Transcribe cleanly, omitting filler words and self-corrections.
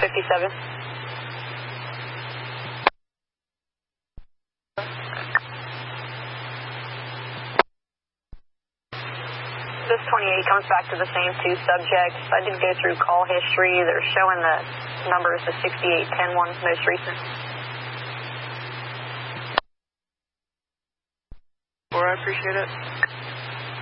57. This 28 comes back to the same two subjects. I did go through call history. They're showing the numbers, the 6810 one most recent. Well, I appreciate it.